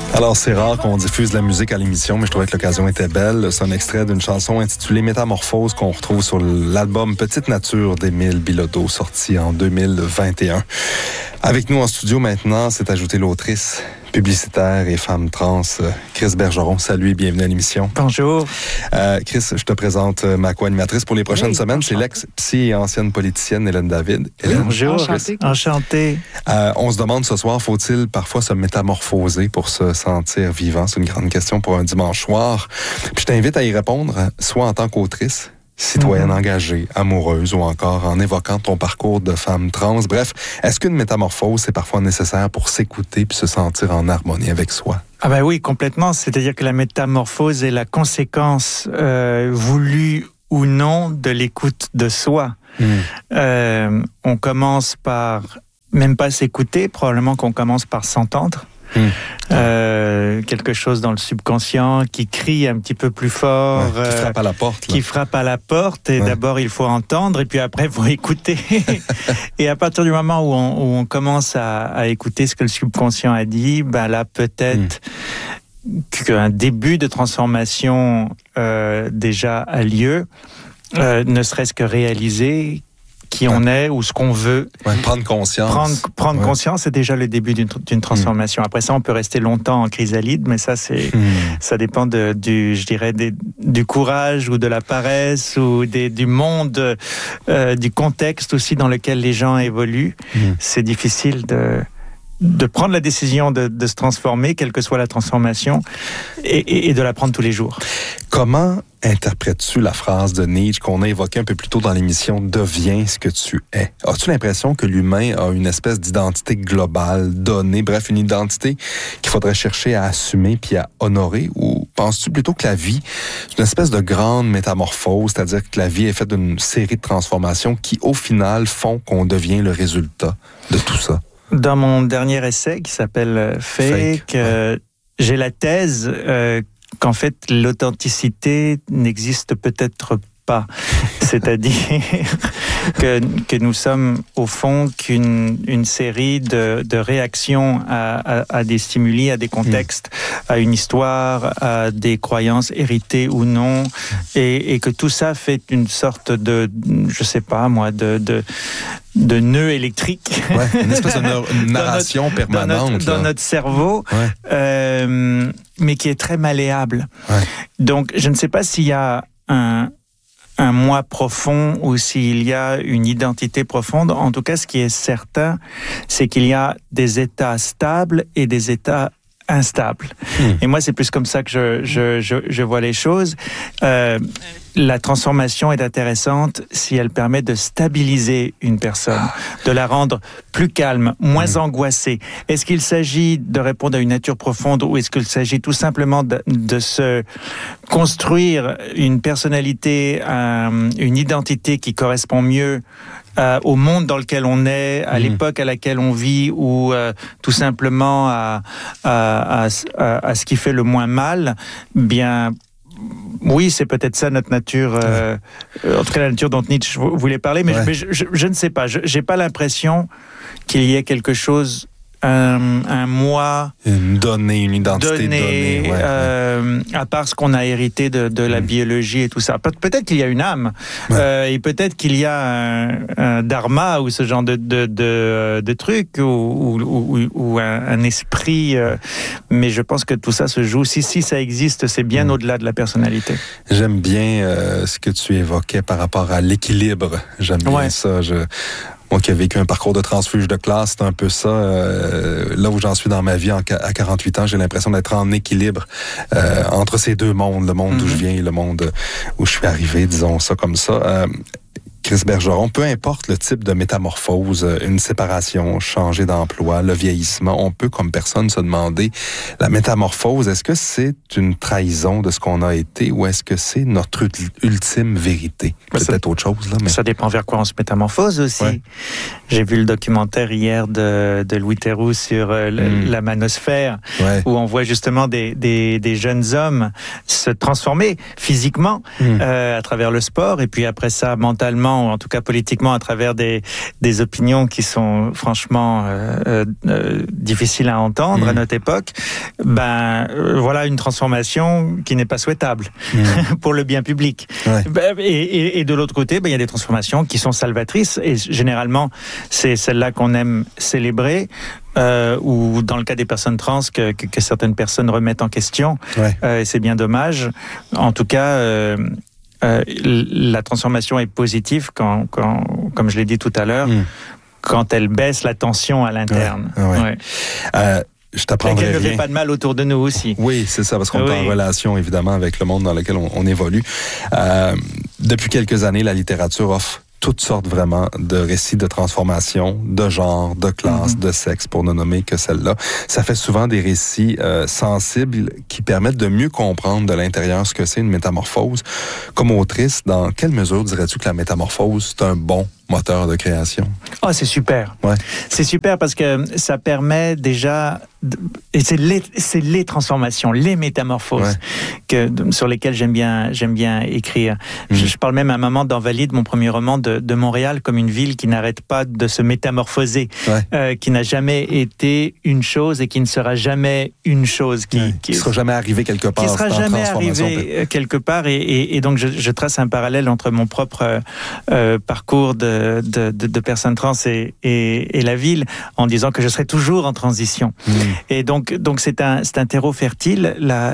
Alors, c'est rare qu'on diffuse de la musique à l'émission, mais je trouvais que l'occasion était belle. C'est un extrait d'une chanson intitulée Métamorphose qu'on retrouve sur l'album Petite Nature d'Émile Bilodeau, sorti en 2021. Avec nous en studio maintenant, s'est ajoutée l'autrice, publicitaire et femme trans, Chris Bergeron. Salut et bienvenue à l'émission. Bonjour. Chris, je te présente ma co-animatrice pour les prochaines semaines. C'est l'ex-psy et ancienne politicienne Hélène David. Hélène, bonjour. Enchanté. On se demande ce soir, faut-il parfois se métamorphoser pour se sentir vivant? C'est une grande question pour un dimanche soir. Puis je t'invite à y répondre, soit en tant qu'autrice, citoyenne engagée, amoureuse ou encore en évoquant ton parcours de femme trans. Bref, est-ce qu'une métamorphose, c'est parfois nécessaire pour s'écouter puis se sentir en harmonie avec soi? Ah ben oui, complètement. C'est-à-dire que la métamorphose est la conséquence voulue ou non de l'écoute de soi. On commence par même pas s'écouter, probablement qu'on commence par s'entendre. Quelque chose dans le subconscient qui crie un petit peu plus fort, qui frappe à la porte. Qui frappe à la porte. Et d'abord, il faut entendre, et puis après, il faut écouter. Et à partir du moment où on commence à écouter ce que le subconscient a dit, ben là, peut-être qu'un début de transformation déjà a lieu, ne serait-ce que réaliser qui on est ou ce qu'on veut. Prendre conscience. Prendre conscience, c'est déjà le début d'une transformation. Après ça, on peut rester longtemps en chrysalide, mais ça, ça dépend du courage ou de la paresse ou du monde, du contexte aussi dans lequel les gens évoluent. C'est difficile de prendre la décision de se transformer, quelle que soit la transformation, et de la prendre tous les jours. Comment interprètes-tu la phrase de Nietzsche qu'on a évoquée un peu plus tôt dans l'émission « Deviens ce que tu es ». As-tu l'impression que l'humain a une espèce d'identité globale, donnée, bref, une identité qu'il faudrait chercher à assumer puis à honorer? Ou penses-tu plutôt que la vie, c'est une espèce de grande métamorphose, c'est-à-dire que la vie est faite d'une série de transformations qui, au final, font qu'on devient le résultat de tout ça? Dans mon dernier essai qui s'appelle Fake, j'ai la thèse qu'en fait l'authenticité n'existe peut-être pas. C'est-à-dire que nous sommes au fond qu'une série de réactions à des stimuli, à des contextes, à une histoire, à des croyances héritées ou non, et que tout ça fait une sorte de, je sais pas moi, de nœud électrique. Une espèce de narration permanente. Dans notre cerveau, mais qui est très malléable. Donc, je ne sais pas s'il y a un moi profond ou s'il y a une identité profonde. En tout cas, ce qui est certain, c'est qu'il y a des états stables et des états instables. Et moi, c'est plus comme ça que je vois les choses. La transformation est intéressante si elle permet de stabiliser une personne, de la rendre plus calme, moins angoissée. Est-ce qu'il s'agit de répondre à une nature profonde ou est-ce qu'il s'agit tout simplement de se construire une personnalité, une identité qui correspond mieux au monde dans lequel on est, à l'époque à laquelle on vit, ou tout simplement à ce qui fait le moins mal? Bien, oui, c'est peut-être ça notre nature, en tout cas la nature dont Nietzsche voulait parler, mais je ne sais pas. J'ai pas l'impression qu'il y ait quelque chose, un moi, une identité donnée, à part ce qu'on a hérité de la biologie et tout ça. Peut-être qu'il y a une âme, et peut-être qu'il y a un dharma ou ce genre de truc, ou un esprit, mais je pense que tout ça se joue. Si ça existe, c'est bien au-delà de la personnalité. J'aime bien ce que tu évoquais par rapport à l'équilibre. J'aime bien ça. Moi qui ai vécu un parcours de transfuge de classe, c'est un peu ça. Là où j'en suis dans ma vie à 48 ans, j'ai l'impression d'être en équilibre entre ces deux mondes, le monde d'où je viens et le monde où je suis arrivé, disons ça comme ça. Chris Bergeron, peu importe le type de métamorphose, une séparation, changer d'emploi, le vieillissement, on peut comme personne se demander, la métamorphose, est-ce que c'est une trahison de ce qu'on a été ou est-ce que c'est notre ultime vérité? Peut-être autre chose, là. Mais... Ça dépend vers quoi on se métamorphose aussi. J'ai vu le documentaire hier de Louis Theroux sur la manosphère, où on voit justement des jeunes hommes se transformer physiquement à travers le sport, et puis après ça, mentalement, ou en tout cas politiquement, à travers des opinions qui sont franchement difficiles à entendre à notre époque, voilà une transformation qui n'est pas souhaitable pour le bien public. Ouais. Et de l'autre côté, il y a des transformations qui sont salvatrices, et généralement, c'est celle-là qu'on aime célébrer. Ou dans le cas des personnes trans que certaines personnes remettent en question, c'est bien dommage. En tout cas, la transformation est positive quand comme je l'ai dit tout à l'heure, quand elle baisse la tension à l'interne. Je t'apprendrai rien. Et qu'elle ne fait pas de mal autour de nous aussi. Oui, c'est ça, parce qu'on est en relation, évidemment, avec le monde dans lequel on évolue. Depuis quelques années, la littérature offre toutes sortes vraiment de récits de transformation, de genre, de classe, de sexe, pour ne nommer que celle-là. Ça fait souvent des récits sensibles qui permettent de mieux comprendre de l'intérieur ce que c'est une métamorphose. Comme autrice, dans quelle mesure dirais-tu que la métamorphose, c'est un bon moteur de création? Ah, c'est super. Ouais. C'est super parce que ça permet déjà... Et c'est les transformations, les métamorphoses sur lesquelles j'aime bien écrire. Je parle même à un moment dans Valide, mon premier roman, de Montréal comme une ville qui n'arrête pas de se métamorphoser, qui n'a jamais été une chose et qui ne sera jamais une chose, qui sera jamais arrivé quelque part. Qui sera jamais arrivé quelque part, et donc je trace un parallèle entre mon propre parcours de personnes trans et la ville, en disant que je serai toujours en transition. Et donc c'est un terreau fertile,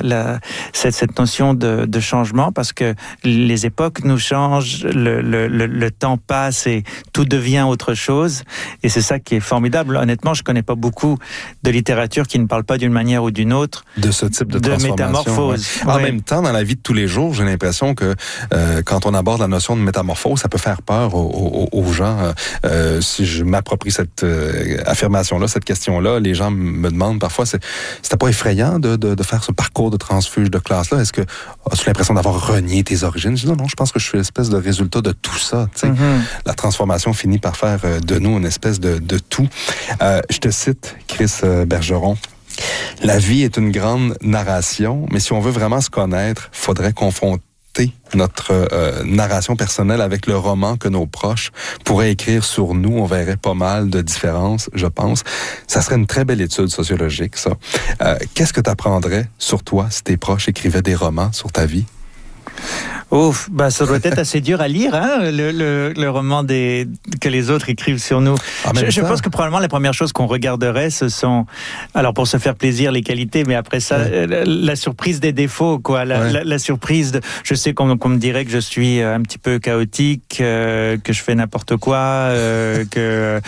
cette notion de changement, parce que les époques nous changent, le temps passe et tout devient autre chose, et c'est ça qui est formidable. Honnêtement, je connais pas beaucoup de littérature qui ne parle pas d'une manière ou d'une autre de ce type de métamorphose. En même temps, dans la vie de tous les jours, j'ai l'impression que quand on aborde la notion de métamorphose, ça peut faire peur aux gens. Si je m'approprie cette affirmation-là, cette question-là, les gens me demandent parfois, c'était pas effrayant de faire ce parcours de transfuge de classe-là? Est-ce que as-tu l'impression d'avoir renié tes origines? Je dis non, je pense que je suis l'espèce de résultat de tout ça. La transformation finit par faire de nous une espèce de tout. Je te cite, Chris Bergeron. La vie est une grande narration, mais si on veut vraiment se connaître, faudrait confronter notre narration personnelle avec le roman que nos proches pourraient écrire sur nous. On verrait pas mal de différences, je pense. Ça serait une très belle étude sociologique, ça. Qu'est-ce que tu apprendrais sur toi si tes proches écrivaient des romans sur ta vie? Ouf, ça doit être assez dur à lire, hein, le roman que les autres écrivent sur nous. Je pense que probablement les premières choses qu'on regarderait, ce sont, alors pour se faire plaisir, les qualités, mais après ça, la surprise des défauts, quoi. La surprise je sais qu'on me dirait que je suis un petit peu chaotique, que je fais n'importe quoi, que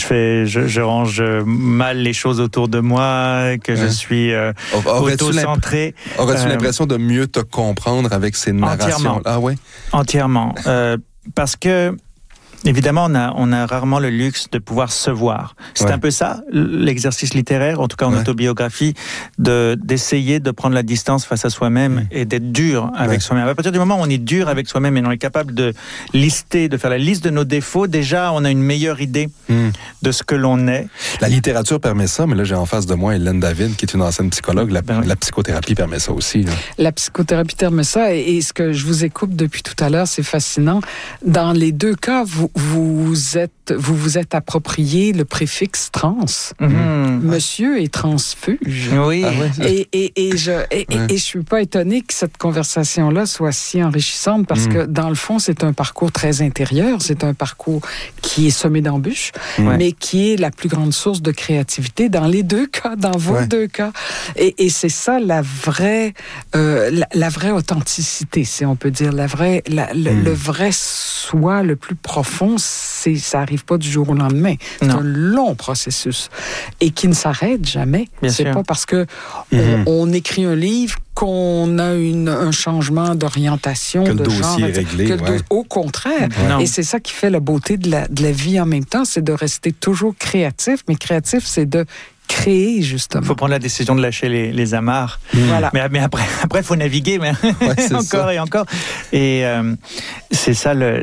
je range mal les choses autour de moi, que je suis auto-centré. Aurais-tu l'impression de mieux te comprendre avec ces narrations? Ah ouais? Entièrement. Parce que, évidemment, on a rarement le luxe de pouvoir se voir. C'est un peu ça, l'exercice littéraire, en tout cas en autobiographie, d'essayer de prendre la distance face à soi-même et d'être dur avec soi-même. À partir du moment où on est dur avec soi-même et on est capable de faire la liste de nos défauts, déjà, on a une meilleure idée de ce que l'on est. La littérature permet ça, mais là, j'ai en face de moi Hélène David, qui est une ancienne psychologue. La psychothérapie permet ça aussi. Là. La psychothérapie permet ça, et ce que je vous écoute depuis tout à l'heure, c'est fascinant. Dans les deux cas, vous vous êtes approprié le préfixe trans. Monsieur est transfuge. Oui. Et je suis pas étonnée que cette conversation-là soit si enrichissante, parce que dans le fond, c'est un parcours très intérieur. C'est un parcours qui est semé d'embûches, mais qui est la plus grande source de créativité dans les deux cas, dans vos deux cas. Et c'est ça la vraie authenticité, si on peut dire, le vrai soi le plus profond. Ça arrive pas du jour au lendemain. C'est un long processus et qui ne s'arrête jamais. C'est pas parce que on écrit un livre qu'on a un changement d'orientation, que le dossier est réglé. Au contraire. Et c'est ça qui fait la beauté de la vie en même temps, c'est de rester toujours créatif. Mais créatif, c'est de créer, justement. Il faut prendre la décision de lâcher les amarres. Voilà. Mais après, il faut naviguer, mais encore ça. Et encore. Et c'est ça là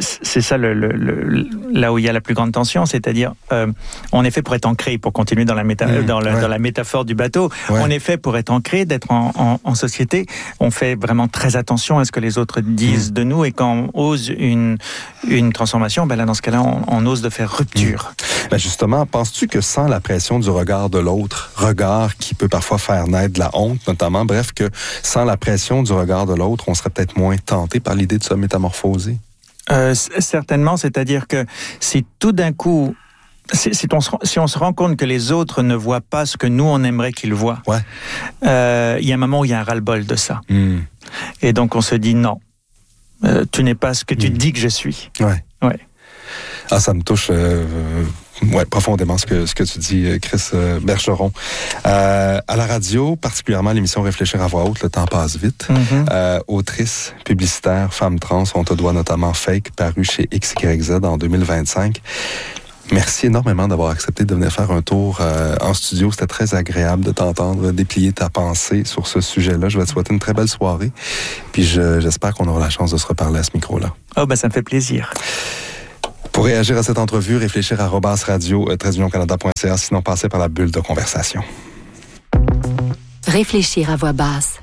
où il y a la plus grande tension, c'est-à-dire, on est fait pour être ancré, pour continuer dans la dans la métaphore du bateau. Ouais. On est fait pour être ancré, d'être en société. On fait vraiment très attention à ce que les autres disent de nous, et quand on ose une transformation, ben là, dans ce cas-là, on ose de faire rupture. Ben justement, penses-tu que sans la pression du regard de l'autre, regard qui peut parfois faire naître de la honte notamment, bref, que sans la pression du regard de l'autre, on serait peut-être moins tenté par l'idée de se métamorphoser? Certainement, c'est-à-dire que si tout d'un coup, si on se rend compte que les autres ne voient pas ce que nous, on aimerait qu'ils voient, il y a un moment où il y a un ras-le-bol de ça. Et donc, on se dit non, tu n'es pas ce que tu dis que je suis. Ouais. Ah, ça me touche profondément ce que tu dis, Chris Bergeron. À la radio, particulièrement l'émission Réfléchir à voix haute, le temps passe vite. Autrice, publicitaire, femme trans, on te doit notamment Fake, paru chez XYZ en 2025. Merci énormément d'avoir accepté de venir faire un tour en studio. C'était très agréable de t'entendre déplier ta pensée sur ce sujet-là. Je vais te souhaiter une très belle soirée. Puis j'espère qu'on aura la chance de se reparler à ce micro-là. Oh, ben ça me fait plaisir. Pour réagir à cette entrevue, réfléchir à @radio-canada.ca, sinon passer par la bulle de conversation. Réfléchir à voix basse.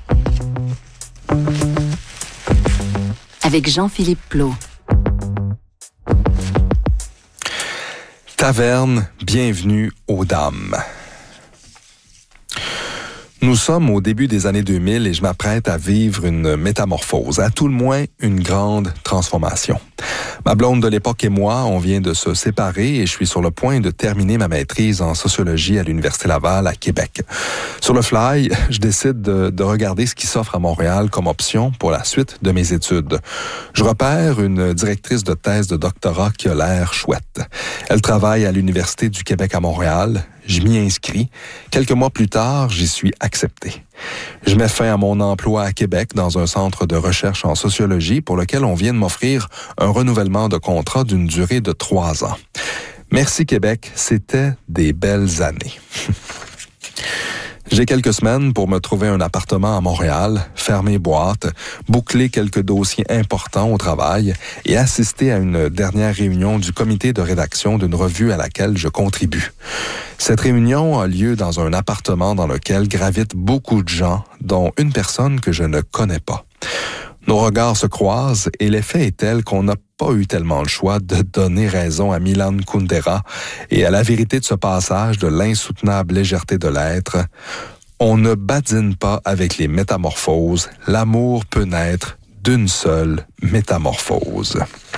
Avec Jean-Philippe Plot. Taverne, bienvenue aux dames. Nous sommes au début des années 2000 et je m'apprête à vivre une métamorphose, à tout le moins une grande transformation. Ma blonde de l'époque et moi, on vient de se séparer et je suis sur le point de terminer ma maîtrise en sociologie à l'Université Laval à Québec. Sur le fly, je décide de regarder ce qui s'offre à Montréal comme option pour la suite de mes études. Je repère une directrice de thèse de doctorat qui a l'air chouette. Elle travaille à l'Université du Québec à Montréal. Je m'y inscris. Quelques mois plus tard, j'y suis accepté. Je mets fin à mon emploi à Québec dans un centre de recherche en sociologie pour lequel on vient de m'offrir un renouvellement de contrat d'une durée de 3 ans. Merci Québec, c'était des belles années. J'ai quelques semaines pour me trouver un appartement à Montréal, faire mes boîtes, boucler quelques dossiers importants au travail et assister à une dernière réunion du comité de rédaction d'une revue à laquelle je contribue. Cette réunion a lieu dans un appartement dans lequel gravitent beaucoup de gens, dont une personne que je ne connais pas. Nos regards se croisent et l'effet est tel qu'on n'a pas eu tellement le choix de donner raison à Milan Kundera et à la vérité de ce passage de l'insoutenable légèreté de l'être. On ne badine pas avec les métamorphoses. L'amour peut naître d'une seule métamorphose.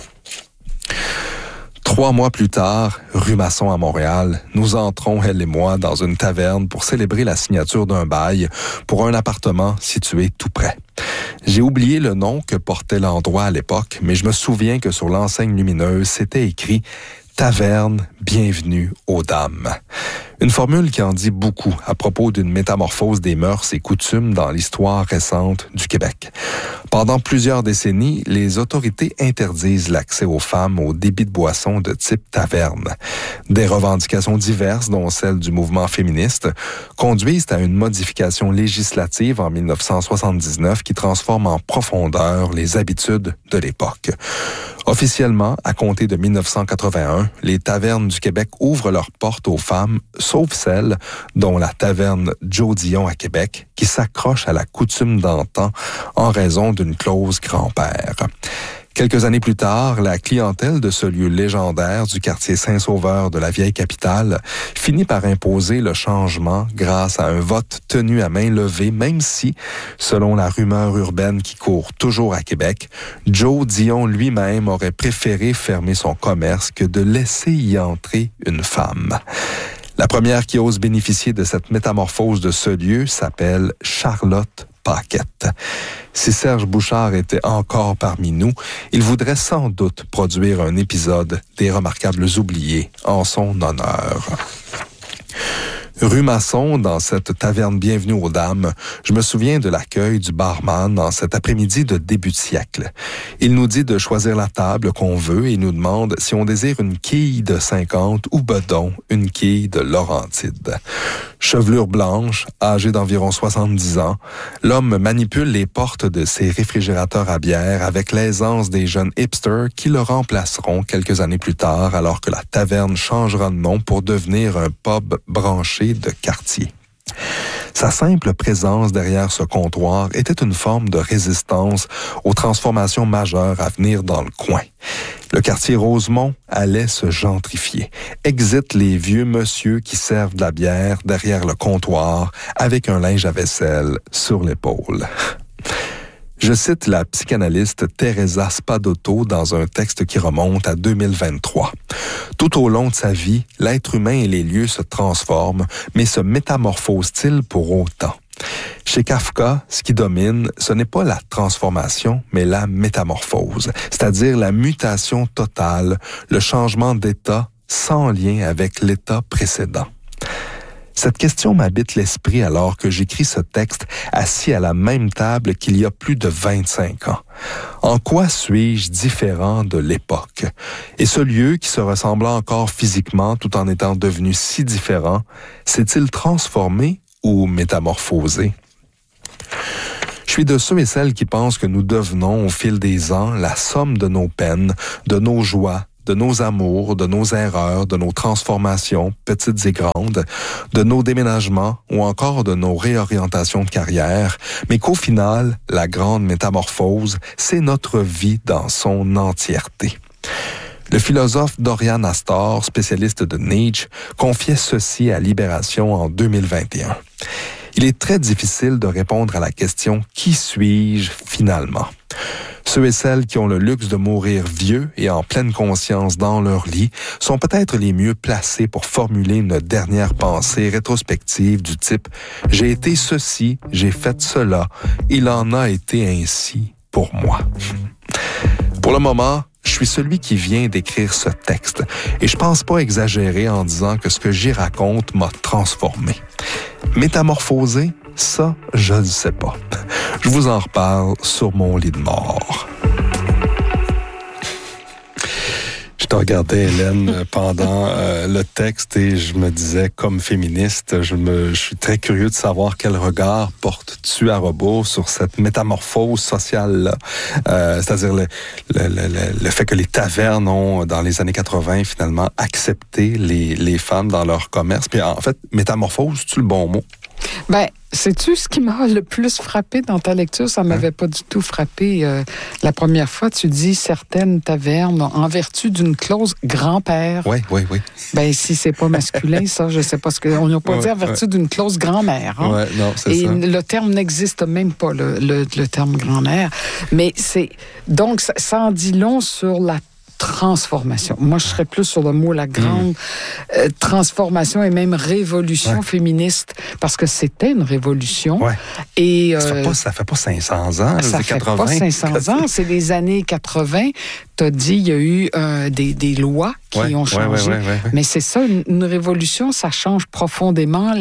3 mois plus tard, rue Masson à Montréal, nous entrons, elle et moi, dans une taverne pour célébrer la signature d'un bail pour un appartement situé tout près. J'ai oublié le nom que portait l'endroit à l'époque, mais je me souviens que sur l'enseigne lumineuse, c'était écrit « Taverne, bienvenue aux dames ». Une formule qui en dit beaucoup à propos d'une métamorphose des mœurs et coutumes dans l'histoire récente du Québec. Pendant plusieurs décennies, les autorités interdisent l'accès aux femmes au débit de boissons de type taverne. Des revendications diverses, dont celle du mouvement féministe, conduisent à une modification législative en 1979 qui transforme en profondeur les habitudes de l'époque. Officiellement, à compter de 1981, les tavernes du Québec ouvrent leurs portes aux femmes, sauf celles dont la taverne Joe Dion à Québec, qui s'accroche à la coutume d'antan en raison d'une clause grand-père. Quelques années plus tard, la clientèle de ce lieu légendaire du quartier Saint-Sauveur de la vieille capitale finit par imposer le changement grâce à un vote tenu à main levée, même si, selon la rumeur urbaine qui court toujours à Québec, Joe Dion lui-même aurait préféré fermer son commerce que de laisser y entrer une femme. La première qui ose bénéficier de cette métamorphose de ce lieu s'appelle Charlotte Paquette. Si Serge Bouchard était encore parmi nous, il voudrait sans doute produire un épisode des Remarquables oubliés en son honneur. Rue Masson, dans cette taverne Bienvenue aux Dames, je me souviens de l'accueil du barman dans cet après-midi de début de siècle. Il nous dit de choisir la table qu'on veut et nous demande si on désire une quille de 50 ou bedon, une quille de Laurentide. Chevelure blanche, âgé d'environ 70 ans, l'homme manipule les portes de ses réfrigérateurs à bière avec l'aisance des jeunes hipsters qui le remplaceront quelques années plus tard alors que la taverne changera de nom pour devenir un pub branché de quartier. Sa simple présence derrière ce comptoir était une forme de résistance aux transformations majeures à venir dans le coin. Le quartier Rosemont allait se gentrifier. Exit les vieux monsieur qui servent de la bière derrière le comptoir avec un linge à vaisselle sur l'épaule. Je cite la psychanalyste Teresa Spadotto dans un texte qui remonte à 2023. Tout au long de sa vie, l'être humain et les lieux se transforment, mais se métamorphosent-ils pour autant? Chez Kafka, ce qui domine, ce n'est pas la transformation, mais la métamorphose, c'est-à-dire la mutation totale, le changement d'état sans lien avec l'état précédent. Cette question m'habite l'esprit alors que j'écris ce texte assis à la même table qu'il y a plus de 25 ans. En quoi suis-je différent de l'époque? Et ce lieu qui se ressemblait encore physiquement tout en étant devenu si différent, s'est-il transformé ou métamorphosé? Je suis de ceux et celles qui pensent que nous devenons au fil des ans la somme de nos peines, de nos joies, de nos amours, de nos erreurs, de nos transformations, petites et grandes, de nos déménagements ou encore de nos réorientations de carrière, mais qu'au final, la grande métamorphose, c'est notre vie dans son entièreté. Le philosophe Dorian Astor, spécialiste de Nietzsche, confiait ceci à Libération en 2021. Il est très difficile de répondre à la question « Qui suis-je finalement ?» Ceux et celles qui ont le luxe de mourir vieux et en pleine conscience dans leur lit sont peut-être les mieux placés pour formuler une dernière pensée rétrospective du type « J'ai été ceci, j'ai fait cela, il en a été ainsi pour moi ». Pour le moment, je suis celui qui vient d'écrire ce texte et je pense pas exagérer en disant que ce que j'y raconte m'a transformé. Métamorphosé, ça, je ne sais pas. Je vous en reparle sur mon lit de mort. Je te regardais, Hélène, pendant le texte et je me disais, comme féministe, je suis très curieux de savoir quel regard portes-tu à rebours sur cette métamorphose sociale-là. C'est-à-dire le fait que les tavernes ont, dans les années 80, finalement, accepté les femmes dans leur commerce. Puis en fait, métamorphose, c'est-tu le bon mot? Ben, sais-tu ce qui m'a le plus frappé dans ta lecture? Ça m'avait pas du tout frappé. La première fois, tu dis certaines tavernes en vertu d'une clause grand-père. Oui. Ben, si c'est pas masculin, ça, je sais pas ce que... On n'a pas dit en vertu d'une clause grand-mère. Hein? Ouais, non, c'est et ça. le terme n'existe même pas, le terme grand-mère. Mais c'est... Donc, ça en dit long sur la transformation. Moi, je serais plus sur le mot la grande transformation et même révolution féministe, parce que c'était une révolution. Ouais. Et ça fait pas 500 ans, ça fait 80. pas 500 ans, c'est les années 80. T'as dit, il y a eu des lois qui ont changé. Ouais. Mais c'est ça, une révolution, ça change profondément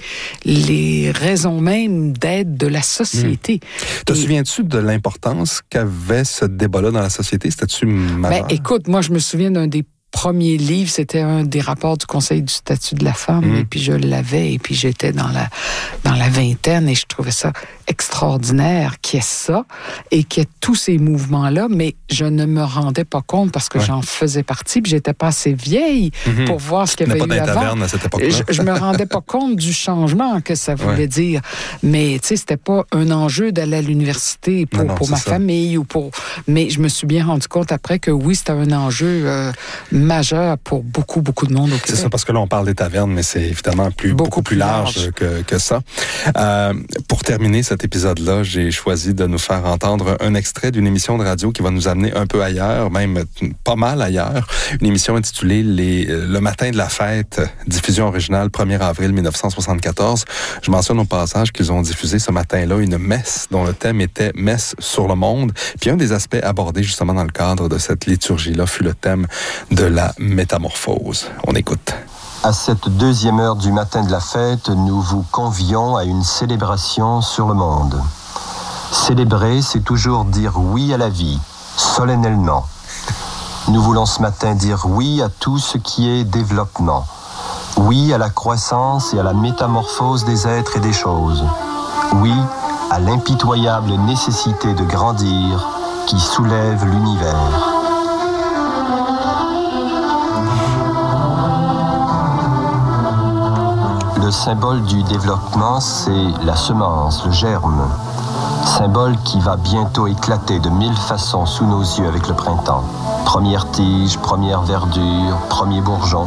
les raisons même d'être de la société. Te souviens-tu de l'importance qu'avait ce débat-là dans la société? C'était-tu majeur? Ben, écoute, moi, je me souviens d'un des premiers livres, c'était un des rapports du Conseil du statut de la femme, et puis je l'avais, et puis j'étais dans la vingtaine, et je trouvais ça extraordinaire qu'il y ait ça, et qu'il y ait tous ces mouvements-là, mais je ne me rendais pas compte, parce que j'en faisais partie, puis j'étais pas assez vieille pour voir ce qu'il y avait eu avant. À cette époque-là. Je me rendais pas compte du changement que ça voulait dire, mais tu sais, c'était pas un enjeu d'aller à l'université pour ma famille, mais je me suis bien rendu compte après que oui, c'était un enjeu majeur pour beaucoup de monde au Québec. C'est ça, parce que là, on parle des tavernes, mais c'est évidemment beaucoup plus large que ça. Pour terminer cet épisode-là, j'ai choisi de nous faire entendre un extrait d'une émission de radio qui va nous amener un peu ailleurs, même pas mal ailleurs. Une émission intitulée Le matin de la fête, diffusion originale 1er avril 1974. Je mentionne au passage qu'ils ont diffusé ce matin-là une messe dont le thème était « Messe sur le monde ». Puis un des aspects abordés justement dans le cadre de cette liturgie-là fut le thème de la métamorphose. On écoute. À cette deuxième heure du matin de la fête, nous vous convions à une célébration sur le monde. Célébrer, c'est toujours dire oui à la vie, solennellement. Nous voulons ce matin dire oui à tout ce qui est développement. Oui à la croissance et à la métamorphose des êtres et des choses. Oui à l'impitoyable nécessité de grandir qui soulève l'univers. Le symbole du développement, c'est la semence, le germe. Symbole qui va bientôt éclater de 1000 façons sous nos yeux avec le printemps. Première tige, première verdure, premier bourgeon.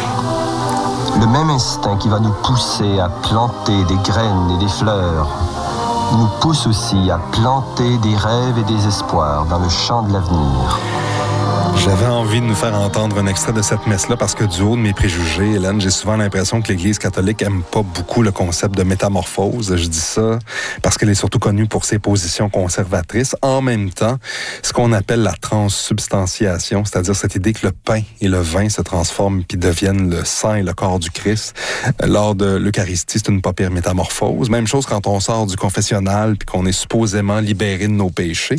Le même instinct qui va nous pousser à planter des graines et des fleurs nous pousse aussi à planter des rêves et des espoirs dans le champ de l'avenir. J'avais envie de nous faire entendre un extrait de cette messe-là parce que du haut de mes préjugés, Hélène, j'ai souvent l'impression que l'Église catholique aime pas beaucoup le concept de métamorphose. Je dis ça parce qu'elle est surtout connue pour ses positions conservatrices. En même temps, ce qu'on appelle la transsubstantiation, c'est-à-dire cette idée que le pain et le vin se transforment puis deviennent le sang et le corps du Christ. Lors de l'Eucharistie, c'est une pas pire métamorphose. Même chose quand on sort du confessionnal puis qu'on est supposément libéré de nos péchés.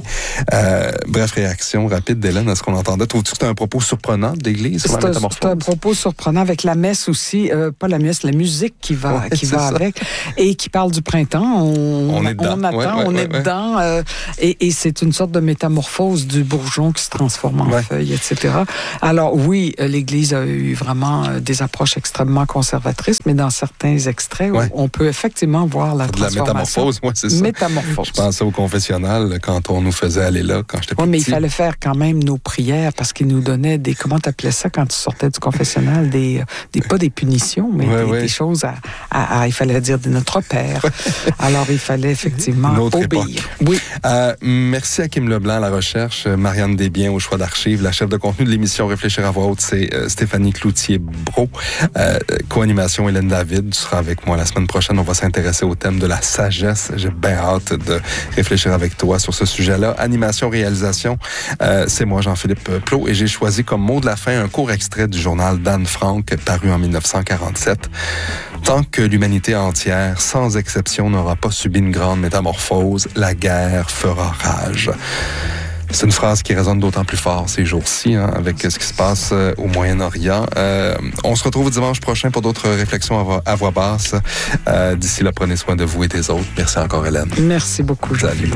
Bref, réaction rapide d'Hélène à ce qu'on entendait. Trouves-tu que c'est un propos surprenant de l'Église sur la métamorphose? C'est un propos surprenant avec la messe aussi, pas la messe, la musique qui va avec, et qui parle du printemps. On est dedans. On est dedans, et c'est une sorte de métamorphose du bourgeon qui se transforme en feuille, etc. Alors oui, l'Église a eu vraiment des approches extrêmement conservatrices, mais dans certains extraits, on peut effectivement voir la transformation. De la métamorphose, c'est ça. Métamorphose. Je pensais au confessionnal quand on nous faisait aller là, quand j'étais petit. Oui, mais il fallait faire quand même nos prières parce qu'il nous donnait des, comment t'appelais ça quand tu sortais du confessionnal, pas des punitions, mais des choses il fallait dire de notre Père. Alors, il fallait effectivement obéir. Oui. Merci à Kim Leblanc à la recherche, Marianne Desbiens au choix d'archives, la chef de contenu de l'émission Réfléchir à voix haute, c'est Stéphanie Cloutier-Brault. Co-animation Hélène David, tu seras avec moi la semaine prochaine. On va s'intéresser au thème de la sagesse. J'ai bien hâte de réfléchir avec toi sur ce sujet-là. Animation, réalisation, c'est moi, Jean-Philippe Plot, et j'ai choisi comme mot de la fin un court extrait du journal d'Anne Frank, paru en 1947. Tant que l'humanité entière, sans exception, n'aura pas subi une grande métamorphose, la guerre fera rage. C'est une phrase qui résonne d'autant plus fort ces jours-ci, avec ce qui se passe au Moyen-Orient. On se retrouve dimanche prochain pour d'autres réflexions à voix basse. D'ici là, prenez soin de vous et des autres. Merci encore, Hélène. Merci beaucoup. Salut.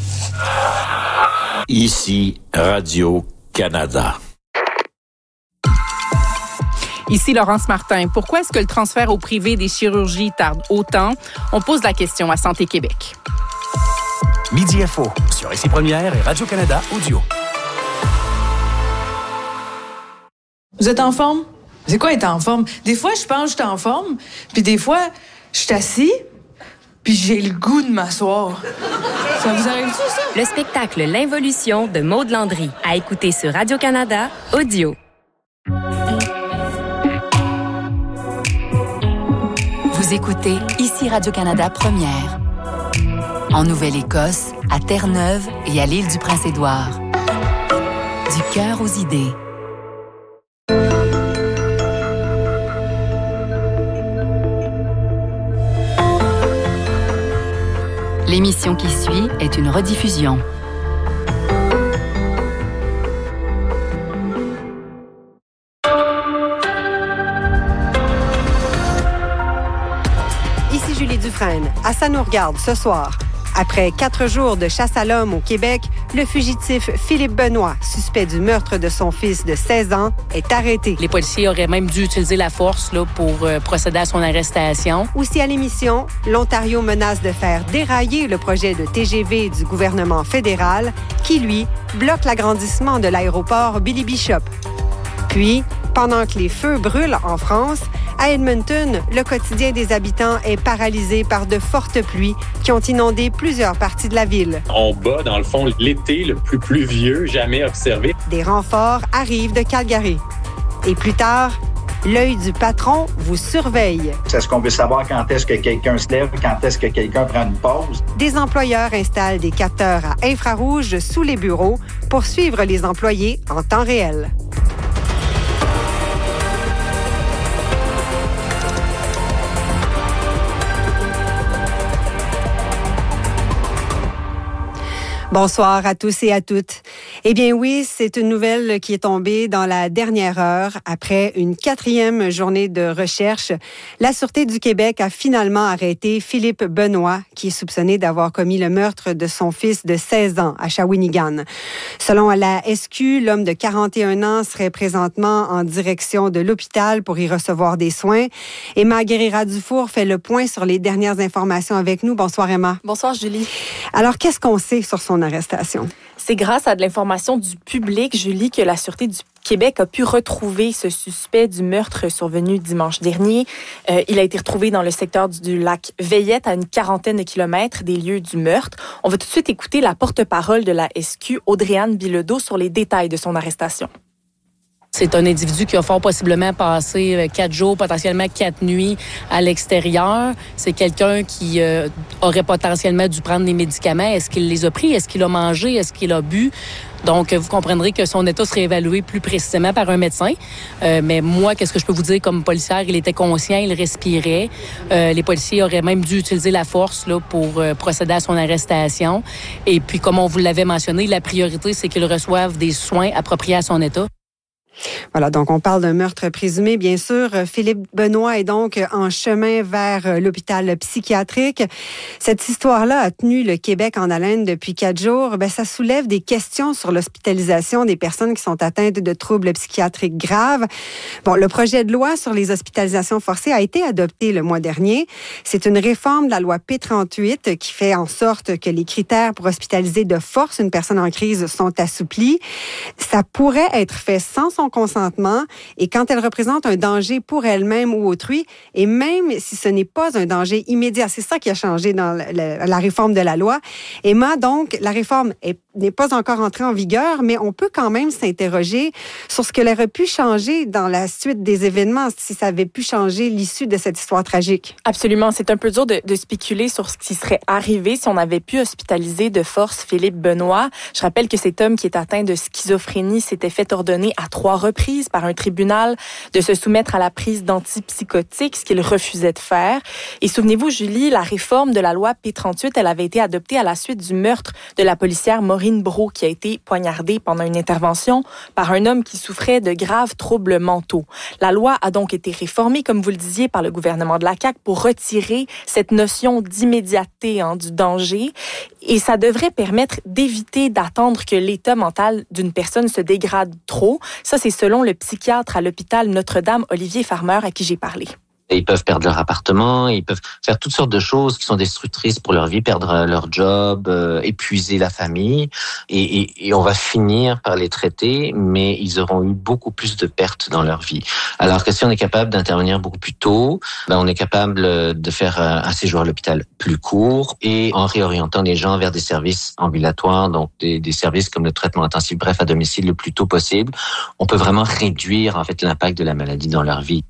Ici, Radio-Canada. Ici Laurence Martin. Pourquoi est-ce que le transfert au privé des chirurgies tarde autant? On pose la question à Santé Québec. Midi Info sur Ici Première et Radio-Canada Audio. Vous êtes en forme? C'est quoi être en forme? Des fois, je pense que je suis en forme, puis des fois, je suis assis, puis j'ai le goût de m'asseoir. Ça vous arrive-tu, ça? Le spectacle L'Involution de Maude Landry, à écouter sur Radio-Canada Audio. Vous écoutez Ici Radio-Canada Première. En Nouvelle-Écosse, à Terre-Neuve et à l'île du Prince-Édouard. Du cœur aux idées. L'émission qui suit est une rediffusion. Ici Julie Dufresne. À Ça nous regarde ce soir. Après 4 jours de chasse à l'homme au Québec, le fugitif Philippe Benoît, suspect du meurtre de son fils de 16 ans, est arrêté. Les policiers auraient même dû utiliser la force pour procéder à son arrestation. Aussi à l'émission, l'Ontario menace de faire dérailler le projet de TGV du gouvernement fédéral qui, lui, bloque l'agrandissement de l'aéroport Billy Bishop. Puis, pendant que les feux brûlent en France, à Edmonton, le quotidien des habitants est paralysé par de fortes pluies qui ont inondé plusieurs parties de la ville. On bat, dans le fond, l'été le plus pluvieux jamais observé. Des renforts arrivent de Calgary. Et plus tard, l'œil du patron vous surveille. Est-ce qu'on veut savoir quand est-ce que quelqu'un se lève, quand est-ce que quelqu'un prend une pause? Des employeurs installent des capteurs à infrarouge sous les bureaux pour suivre les employés en temps réel. Bonsoir à tous et à toutes. Eh bien oui, c'est une nouvelle qui est tombée dans la dernière heure. Après une 4e journée de recherche, la Sûreté du Québec a finalement arrêté Philippe Benoît, qui est soupçonné d'avoir commis le meurtre de son fils de 16 ans à Shawinigan. Selon la SQ, l'homme de 41 ans serait présentement en direction de l'hôpital pour y recevoir des soins. Emma Guérira-Dufour fait le point sur les dernières informations avec nous. Bonsoir Emma. Bonsoir Julie. Alors, qu'est-ce qu'on sait sur son arrestation? C'est grâce à de l'information du public, Julie, que la Sûreté du Québec a pu retrouver ce suspect du meurtre survenu dimanche dernier. Il a été retrouvé dans le secteur du lac Veillette, à une 40aine de kilomètres des lieux du meurtre. On va tout de suite écouter la porte-parole de la SQ, Audrey-Anne Bilodeau, sur les détails de son arrestation. C'est un individu qui a fort possiblement passé 4 jours, potentiellement 4 nuits à l'extérieur. C'est quelqu'un qui aurait potentiellement dû prendre des médicaments. Est-ce qu'il les a pris? Est-ce qu'il a mangé? Est-ce qu'il a bu? Donc, vous comprendrez que son état serait évalué plus précisément par un médecin. Mais moi, qu'est-ce que je peux vous dire comme policière? Il était conscient, il respirait. Les policiers auraient même dû utiliser la force là, pour procéder à son arrestation. Et puis, comme on vous l'avait mentionné, la priorité, c'est qu'il reçoive des soins appropriés à son état. Voilà, donc on parle d'un meurtre présumé, bien sûr. Philippe Benoît est donc en chemin vers l'hôpital psychiatrique. Cette histoire-là a tenu le Québec en haleine depuis 4 jours. Ça soulève des questions sur l'hospitalisation des personnes qui sont atteintes de troubles psychiatriques graves. Bon, le projet de loi sur les hospitalisations forcées a été adopté le mois dernier. C'est une réforme de la loi P38 qui fait en sorte que les critères pour hospitaliser de force une personne en crise sont assouplis. Ça pourrait être fait sans son consentement et quand elle représente un danger pour elle-même ou autrui, et même si ce n'est pas un danger immédiat. C'est ça qui a changé dans la réforme de la loi. Emma, donc, la réforme n'est pas encore entrée en vigueur, mais on peut quand même s'interroger sur ce qu'elle aurait pu changer dans la suite des événements, si ça avait pu changer l'issue de cette histoire tragique. Absolument. C'est un peu dur de spéculer sur ce qui serait arrivé si on avait pu hospitaliser de force Philippe Benoît. Je rappelle que cet homme qui est atteint de schizophrénie s'était fait ordonner à 3 reprises par un tribunal de se soumettre à la prise d'antipsychotiques, ce qu'il refusait de faire. Et souvenez-vous, Julie, la réforme de la loi P38, elle avait été adoptée à la suite du meurtre de la policière Maureen Brault, qui a été poignardée pendant une intervention par un homme qui souffrait de graves troubles mentaux. La loi a donc été réformée, comme vous le disiez, par le gouvernement de la CAQ pour retirer cette notion d'immédiateté du danger. Et ça devrait permettre d'éviter d'attendre que l'état mental d'une personne se dégrade trop. Ça, c'est selon le psychiatre à l'hôpital Notre-Dame, Olivier Farmer, à qui j'ai parlé. Ils peuvent perdre leur appartement, ils peuvent faire toutes sortes de choses qui sont destructrices pour leur vie, perdre leur job, épuiser la famille. Et on va finir par les traiter, mais ils auront eu beaucoup plus de pertes dans leur vie. Alors que si on est capable d'intervenir beaucoup plus tôt, on est capable de faire un séjour à l'hôpital plus court et en réorientant les gens vers des services ambulatoires, donc des services comme le traitement intensif, bref, à domicile le plus tôt possible. On peut vraiment réduire en fait l'impact de la maladie dans leur vie.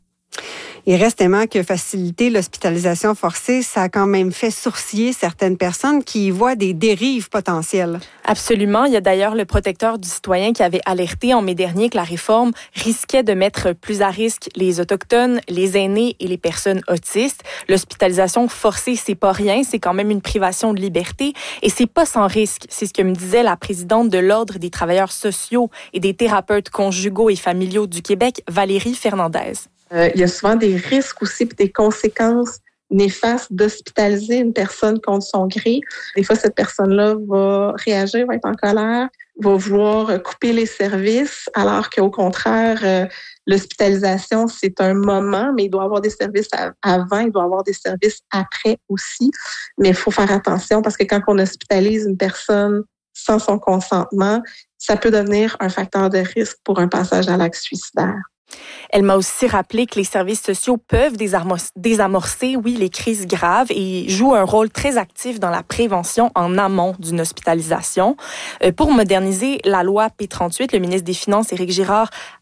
Il reste tellement que faciliter l'hospitalisation forcée, ça a quand même fait sourciller certaines personnes qui y voient des dérives potentielles. Absolument. Il y a d'ailleurs le protecteur du citoyen qui avait alerté en mai dernier que la réforme risquait de mettre plus à risque les Autochtones, les aînés et les personnes autistes. L'hospitalisation forcée, c'est pas rien, c'est quand même une privation de liberté et c'est pas sans risque. C'est ce que me disait la présidente de l'Ordre des travailleurs sociaux et des thérapeutes conjugaux et familiaux du Québec, Valérie Fernandez. Il y a souvent des risques aussi et des conséquences néfastes d'hospitaliser une personne contre son gré. Des fois, cette personne-là va réagir, va être en colère, va vouloir couper les services, alors qu'au contraire, l'hospitalisation, c'est un moment, mais il doit y avoir des services avant, il doit y avoir des services après aussi. Mais il faut faire attention parce que quand on hospitalise une personne sans son consentement, ça peut devenir un facteur de risque pour un passage à l'acte suicidaire. Elle m'a aussi rappelé que les services sociaux peuvent désamorcer, les crises graves et jouent un rôle très actif dans la prévention en amont d'une hospitalisation. Pour moderniser la loi P38, le ministre des Finances, Éric Girard,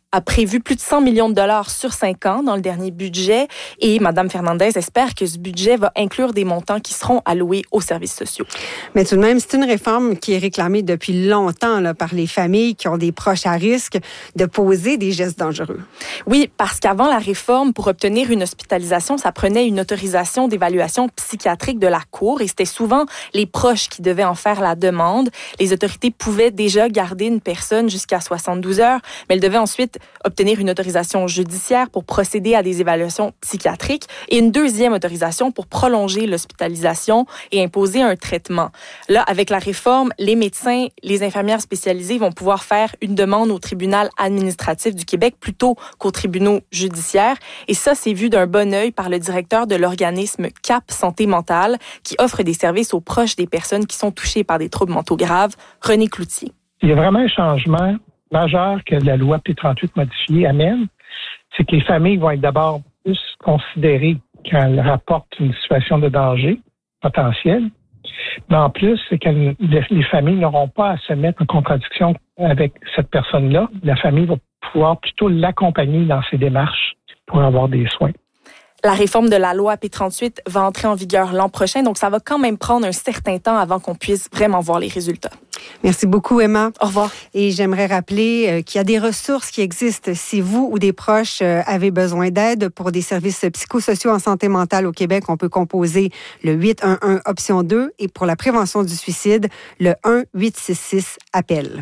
a prévu plus de 100 millions de dollars sur 5 ans dans le dernier budget et Mme Fernandez espère que ce budget va inclure des montants qui seront alloués aux services sociaux. Mais tout de même, c'est une réforme qui est réclamée depuis longtemps là, par les familles qui ont des proches à risque de poser des gestes dangereux. Oui, parce qu'avant la réforme, pour obtenir une hospitalisation, ça prenait une autorisation d'évaluation psychiatrique de la Cour et c'était souvent les proches qui devaient en faire la demande. Les autorités pouvaient déjà garder une personne jusqu'à 72 heures, mais elles devaient ensuite obtenir une autorisation judiciaire pour procéder à des évaluations psychiatriques et une deuxième autorisation pour prolonger l'hospitalisation et imposer un traitement. Là, avec la réforme, les médecins, les infirmières spécialisées vont pouvoir faire une demande au tribunal administratif du Québec plutôt qu'aux tribunaux judiciaires. Et ça, c'est vu d'un bon œil par le directeur de l'organisme CAP Santé mentale qui offre des services aux proches des personnes qui sont touchées par des troubles mentaux graves, René Cloutier. Il y a vraiment un changement majeur que la loi P38 modifiée amène, c'est que les familles vont être d'abord plus considérées quand elles rapportent une situation de danger potentiel. Mais en plus, c'est que les familles n'auront pas à se mettre en contradiction avec cette personne-là. La famille va pouvoir plutôt l'accompagner dans ses démarches pour avoir des soins. La réforme de la loi P38 va entrer en vigueur l'an prochain, donc ça va quand même prendre un certain temps avant qu'on puisse vraiment voir les résultats. Merci beaucoup, Emma. Au revoir. Et j'aimerais rappeler qu'il y a des ressources qui existent si vous ou des proches avez besoin d'aide pour des services psychosociaux en santé mentale au Québec. On peut composer le 811 option 2 et pour la prévention du suicide, le 1-866-APPEL.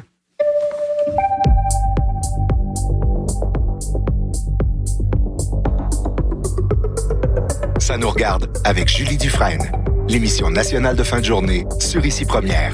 Ça nous regarde avec Julie Dufresne, l'émission nationale de fin de journée sur Ici Première.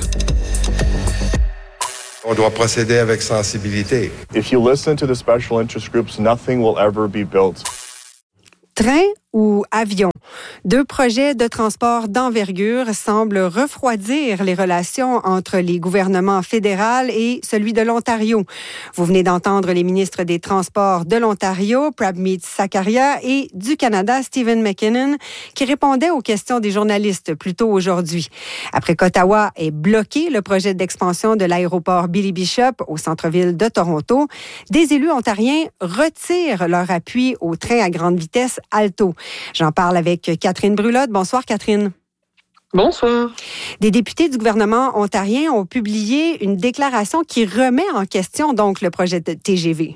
On doit procéder avec sensibilité. If you listen to the special interest groups, nothing will ever be built. Train ou avion? Deux projets de transport d'envergure semblent refroidir les relations entre les gouvernements fédéral et celui de l'Ontario. Vous venez d'entendre les ministres des Transports de l'Ontario, Prabmeet Sakaria, et du Canada, Stephen McKinnon, qui répondaient aux questions des journalistes plus tôt aujourd'hui. Après qu'Ottawa ait bloqué le projet d'expansion de l'aéroport Billy Bishop au centre-ville de Toronto, des élus ontariens retirent leur appui au train à grande vitesse Alto. J'en parle avec Catherine Brulotte. Bonsoir, Catherine. Bonsoir. Des députés du gouvernement ontarien ont publié une déclaration qui remet en question donc le projet de TGV.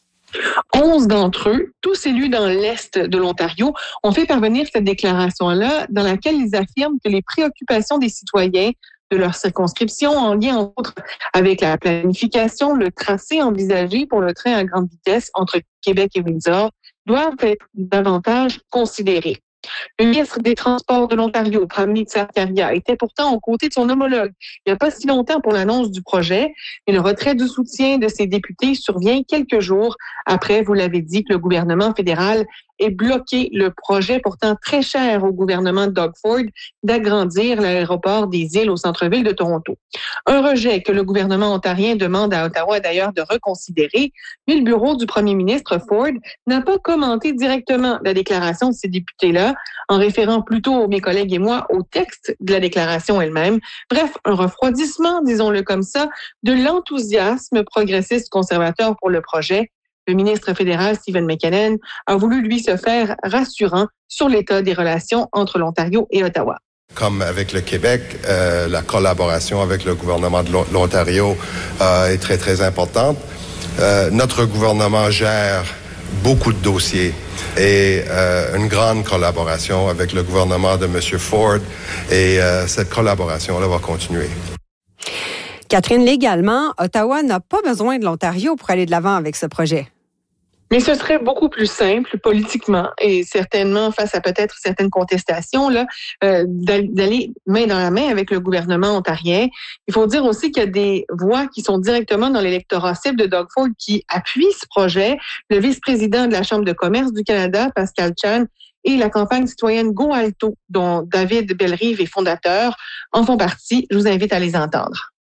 11 d'entre eux, tous élus dans l'Est de l'Ontario, ont fait parvenir cette déclaration-là dans laquelle ils affirment que les préoccupations des citoyens de leur circonscription en lien, entre autres, avec la planification, le tracé envisagé pour le train à grande vitesse entre Québec et Windsor doivent être davantage considérés. Le ministre des Transports de l'Ontario, Prabmeet Sakaria, était pourtant aux côtés de son homologue il n'y a pas si longtemps pour l'annonce du projet, mais le retrait du soutien de ses députés survient quelques jours après, vous l'avez dit, que le gouvernement fédéral ait bloqué le projet pourtant très cher au gouvernement de Doug Ford d'agrandir l'aéroport des îles au centre-ville de Toronto. Un rejet que le gouvernement ontarien demande à Ottawa d'ailleurs de reconsidérer, mais le bureau du premier ministre Ford n'a pas commenté directement la déclaration de ces députés-là, en référant plutôt, mes collègues et moi, au texte de la déclaration elle-même. Bref, un refroidissement, disons-le comme ça, de l'enthousiasme progressiste conservateur pour le projet. Le ministre fédéral, Stephen McKinnon, a voulu, lui, se faire rassurant sur l'état des relations entre l'Ontario et Ottawa. Comme avec le Québec, la collaboration avec le gouvernement de l'Ontario est très, très importante. Notre gouvernement gère beaucoup de dossiers et une grande collaboration avec le gouvernement de M. Ford et cette collaboration-là va continuer. Catherine, légalement, Ottawa n'a pas besoin de l'Ontario pour aller de l'avant avec ce projet. Mais ce serait beaucoup plus simple politiquement et certainement face à peut-être certaines contestations là, d'aller main dans la main avec le gouvernement ontarien. Il faut dire aussi qu'il y a des voix qui sont directement dans l'électorat cible de Doug Ford qui appuient ce projet. Le vice-président de la Chambre de commerce du Canada, Pascal Chan, et la campagne citoyenne Go Alto, dont David Bellerive est fondateur, en font partie. Je vous invite à les entendre.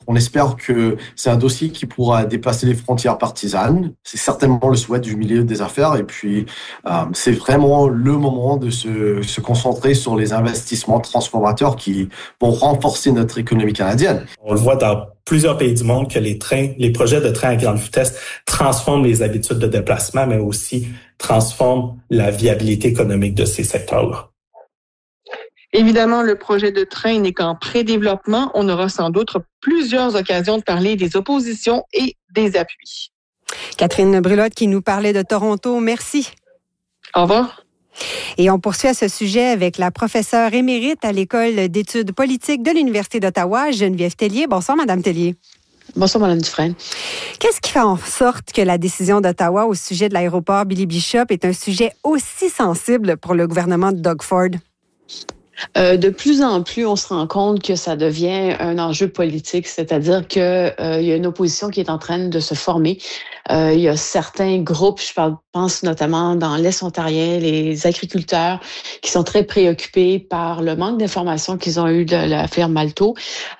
On espère que c'est un dossier qui pourra dépasser les frontières partisanes. C'est certainement le souhait du milieu des affaires. Et puis, c'est vraiment le moment de se concentrer sur les investissements transformateurs qui vont renforcer notre économie canadienne. On le voit dans plusieurs pays du monde que les projets de train à grande vitesse transforment les habitudes de déplacement, mais aussi transforment la viabilité économique de ces secteurs-là. Évidemment, le projet de train n'est qu'en pré-développement. On aura sans doute plusieurs occasions de parler des oppositions et des appuis. Catherine Brulotte qui nous parlait de Toronto. Merci. Au revoir. Et on poursuit à ce sujet avec la professeure émérite à l'École d'études politiques de l'Université d'Ottawa, Geneviève Tellier. Bonsoir, Madame Tellier. Bonsoir, Mme Dufresne. Qu'est-ce qui fait en sorte que la décision d'Ottawa au sujet de l'aéroport Billy Bishop est un sujet aussi sensible pour le gouvernement de Doug Ford? De plus en plus, on se rend compte que ça devient un enjeu politique, c'est-à-dire qu'il y a une opposition qui est en train de se former. Il y a certains groupes, je pense notamment dans l'Est ontarien, les agriculteurs qui sont très préoccupés par le manque d'informations qu'ils ont eu de la firme Malto.